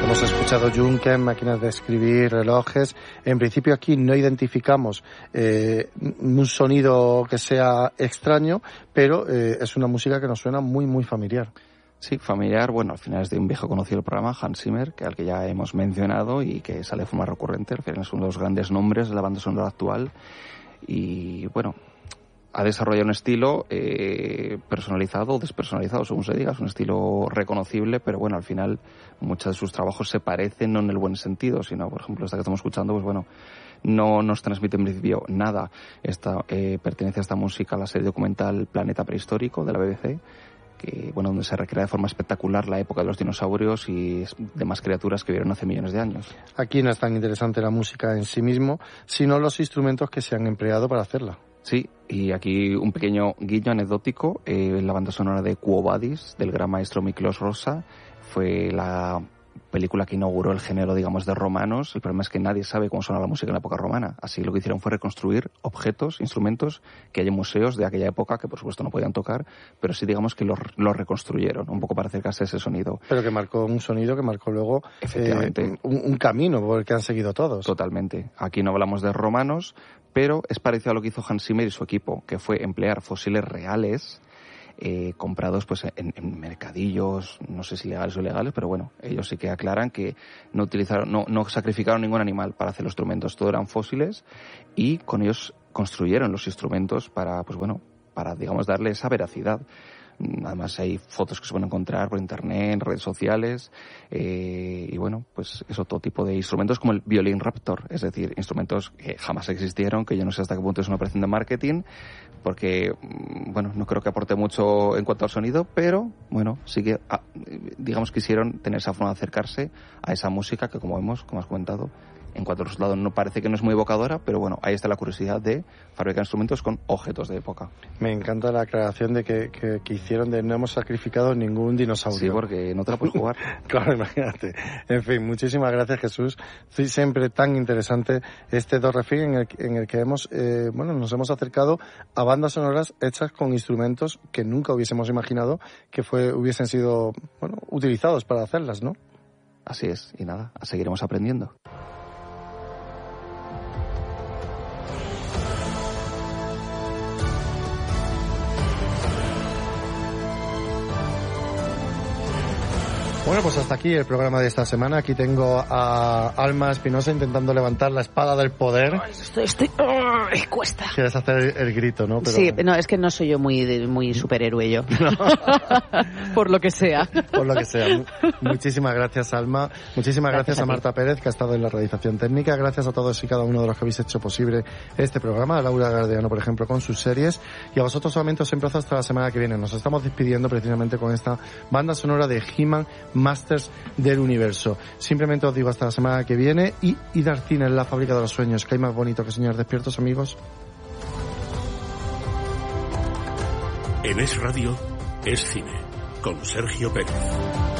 Hemos escuchado Juncker, máquinas de escribir, relojes. En principio aquí no identificamos un sonido que sea extraño, pero es una música que nos suena muy, muy familiar. Sí, familiar, bueno, al final es de un viejo conocido del programa, Hans Zimmer, al que ya hemos mencionado y que sale de forma recurrente. Al final es uno de los grandes nombres de la banda sonora actual. Y bueno, ha desarrollado un estilo personalizado o despersonalizado, según se diga. Es un estilo reconocible, pero bueno, al final muchos de sus trabajos se parecen, no en el buen sentido, sino, por ejemplo, esta que estamos escuchando, pues bueno, no nos transmite en principio nada. Pertenece a esta música a la serie documental Planeta Prehistórico de la BBC, que, bueno, donde se recrea de forma espectacular la época de los dinosaurios y demás criaturas que vivieron hace millones de años. Aquí no es tan interesante la música en sí mismo, sino los instrumentos que se han empleado para hacerla. Sí, y aquí un pequeño guiño anecdótico. La banda sonora de Quo Vadis, del gran maestro Miklos Rozsa, fue la película que inauguró el género, digamos, de romanos. El problema es que nadie sabe cómo sonaba la música en la época romana. Así lo que hicieron fue reconstruir objetos, instrumentos que hay en museos de aquella época, que por supuesto no podían tocar, pero sí, digamos, que lo reconstruyeron, un poco para acercarse a ese sonido. Pero que marcó un sonido que marcó luego un camino por el que han seguido todos. Totalmente. Aquí no hablamos de romanos, pero es parecido a lo que hizo Hans Zimmer y su equipo, que fue emplear fósiles reales comprados pues en mercadillos, no sé si legales o ilegales, pero bueno, ellos sí que aclaran que no sacrificaron ningún animal para hacer los instrumentos, todo eran fósiles, y con ellos construyeron los instrumentos para, pues bueno, para, digamos, darle esa veracidad. Además hay fotos que se pueden encontrar por internet, en redes sociales, y bueno, pues eso, todo tipo de instrumentos como el violín Raptor, es decir, instrumentos que jamás existieron, que yo no sé hasta qué punto es una operación de marketing, porque, bueno, no creo que aporte mucho en cuanto al sonido, pero bueno, sí que, digamos, quisieron tener esa forma de acercarse a esa música que, como has comentado, en cuanto a resultados no parece que no es muy evocadora, pero bueno, ahí está la curiosidad de fabricar instrumentos con objetos de época. Me encanta la aclaración de que hicieron de no hemos sacrificado ningún dinosaurio. Sí, porque no te la puedes jugar. Claro, imagínate. En fin, muchísimas gracias, Jesús. Sí, siempre tan interesante este Do Re Fi en el que nos hemos acercado a bandas sonoras hechas con instrumentos que nunca hubiésemos imaginado que hubiesen sido, bueno, utilizados para hacerlas, ¿no? Así es, y nada, seguiremos aprendiendo. Bueno, pues hasta aquí el programa de esta semana. Aquí tengo a Alma Espinosa intentando levantar la espada del poder. Cuesta. Quieres hacer el grito, ¿no? Pero... Sí, no, es que no soy yo muy superhéroe yo. No. Por lo que sea. Por lo que sea. Muchísimas gracias, Alma. Muchísimas gracias a Marta Pérez, que ha estado en la realización técnica. Gracias a todos y cada uno de los que habéis hecho posible este programa. A Laura Gardeano, por ejemplo, con sus series. Y a vosotros solamente os emplazo hasta la semana que viene. Nos estamos despidiendo precisamente con esta banda sonora de He-Man Masters del Universo. Simplemente os digo hasta la semana que viene y id al cine en la fábrica de los sueños, que hay más bonito que soñar despiertos, amigos. En Es Radio, Es Cine, con Sergio Pérez.